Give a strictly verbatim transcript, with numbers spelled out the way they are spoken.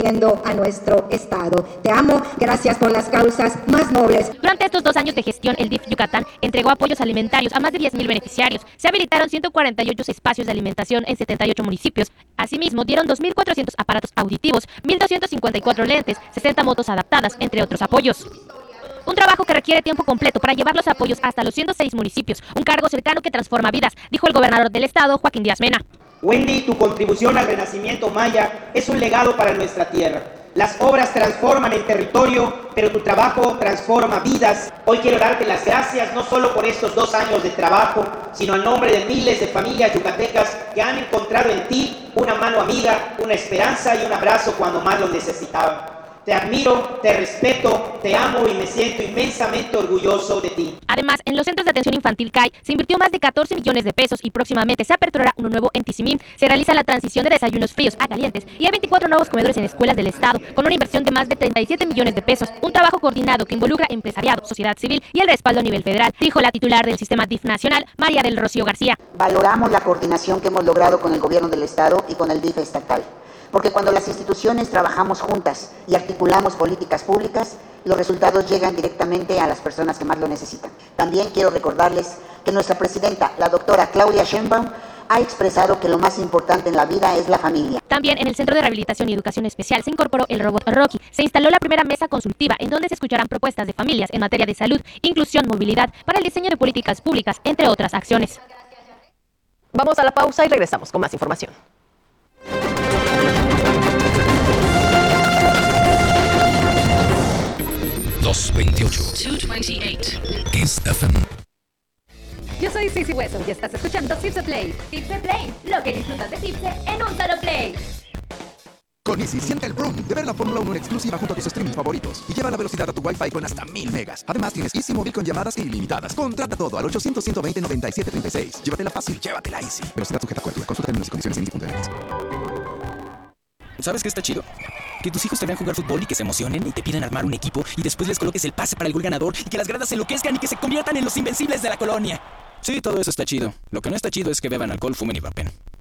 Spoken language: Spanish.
sirviendo a nuestro Estado. Te amo, gracias por las causas más nobles. Durante estos dos años de gestión, el D I F Yucatán entregó apoyos alimentarios a más de diez mil beneficiarios. Se habilitaron ciento cuarenta y ocho espacios de alimentación en setenta y ocho municipios. Asimismo, dieron dos mil cuatrocientos aparatos auditivos, mil doscientos cincuenta y cuatro lentes, sesenta motos adaptadas, entre otros apoyos. Un trabajo que requiere tiempo completo para llevar los apoyos hasta los ciento seis municipios. Un cargo cercano que transforma vidas, dijo el gobernador del estado, Joaquín Díaz Mena. Wendy, tu contribución al renacimiento maya es un legado para nuestra tierra. Las obras transforman el territorio, pero tu trabajo transforma vidas. Hoy quiero darte las gracias no solo por estos dos años de trabajo, sino en nombre de miles de familias yucatecas que han encontrado en ti una mano amiga, una esperanza y un abrazo cuando más lo necesitaban. Te admiro, te respeto, te amo y me siento inmensamente orgulloso de ti. Además, en los centros de atención infantil C A I se invirtió más de catorce millones de pesos y próximamente se aperturará uno nuevo en Tizimín. Se realiza la transición de desayunos fríos a calientes y hay veinticuatro nuevos comedores en escuelas del estado con una inversión de más de treinta y siete millones de pesos. Un trabajo coordinado que involucra empresariado, sociedad civil y el respaldo a nivel federal, dijo la titular del sistema D I F nacional, María del Rocío García. Valoramos la coordinación que hemos logrado con el gobierno del estado y con el D I F estatal. Porque cuando las instituciones trabajamos juntas y articulamos políticas públicas, los resultados llegan directamente a las personas que más lo necesitan. También quiero recordarles que nuestra presidenta, la doctora Claudia Sheinbaum, ha expresado que lo más importante en la vida es la familia. También en el Centro de Rehabilitación y Educación Especial se incorporó el robot Rocky. Se instaló la primera mesa consultiva en donde se escucharán propuestas de familias en materia de salud, inclusión, movilidad, para el diseño de políticas públicas, entre otras acciones. Vamos a la pausa y regresamos con más información. doscientos veintiocho. doscientos veintiocho. Kiss F M. Yo soy Sisi Hueso y estás escuchando Tipse Play. Tipse Play, lo que disfrutas de Tipse en un solo play. Con Easy, siente el boom de ver la Fórmula uno en exclusiva junto a tus streamings favoritos y lleva la velocidad a tu Wi-Fi con hasta mil megas. Además, tienes Easy Móvil con llamadas ilimitadas. Contrata todo al ochocientos, ciento veinte, noventa y siete treinta y seis. Llévatela fácil, llévatela Easy. Velocidad sujeta a cobertura. Consulta términos y condiciones en easy punto m x. ¿Sabes qué está chido? Que tus hijos te vean jugar fútbol y que se emocionen y te pidan armar un equipo y después les coloques el pase para el gol ganador y que las gradas se enloquezcan y que se conviertan en los invencibles de la colonia. Sí, todo eso está chido. Lo que no está chido es que beban alcohol, fumen y vapen.